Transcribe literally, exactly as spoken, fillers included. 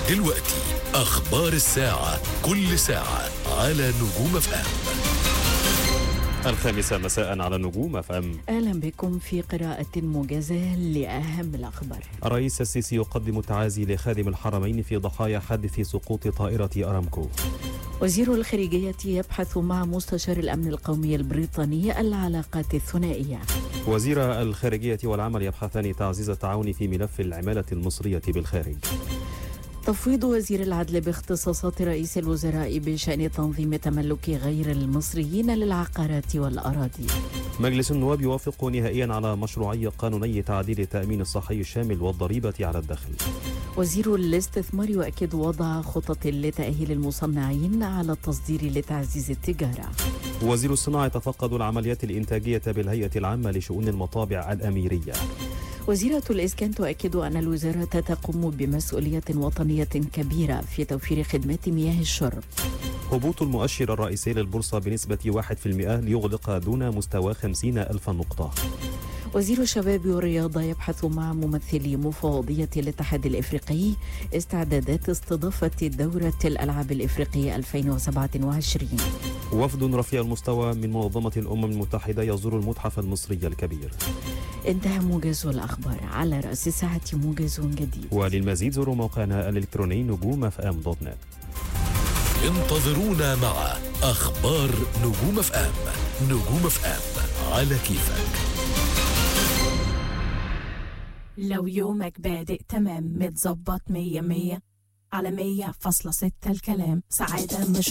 دلوقتي أخبار الساعة، كل ساعة على نجوم اف ام. الخامسة مساء على نجوم اف ام. أهلا بكم في قراءة موجزة لأهم الأخبار. الرئيس السيسي يقدم التعازي لخادم الحرمين في ضحايا حادث سقوط طائرة أرامكو. وزير الخارجية يبحث مع مستشار الأمن القومي البريطاني العلاقات الثنائية. وزير الخارجية والعمل يبحثان تعزيز التعاون في ملف العمالة المصرية بالخارج. تفويض وزير العدل باختصاصات رئيس الوزراء بشأن تنظيم تملك غير المصريين للعقارات والأراضي. مجلس النواب يوافق نهائيا على مشروعي قانوني تعديل التأمين الصحي الشامل والضريبة على الدخل. وزير الاستثمار يؤكد وضع خطط لتأهيل المصنعين على التصدير لتعزيز التجارة. وزير الصناعة يتفقد العمليات الإنتاجية بالهيئة العامة لشؤون المطابع الأميرية. وزيرة الإسكان تؤكد أن الوزارة تقوم بمسؤولية وطنية كبيرة في توفير خدمات مياه الشرب. هبوط المؤشر الرئيسي للبورصة بنسبة واحد بالمئة ليغلق دون مستوى خمسين ألف نقطة. وزير الشباب والرياضة يبحث مع ممثلي مفوضية الاتحاد الإفريقي استعدادات استضافة دورة الألعاب الإفريقية ألفين وسبعة وعشرين. وفد رفيع المستوى من منظمة الأمم المتحدة يزور المتحف المصري الكبير. انتهى موجز الأخبار، على رأس الساعة موجز جديد. وللمزيد زوروا موقعنا الإلكتروني نجوم اف ام دوت نت. انتظرونا مع أخبار نجوم اف ام. نجوم اف ام على كيفك. لو يومك بادئ تمام متظبط مية مية على مية فاصلة ستة الكلام سعادة مش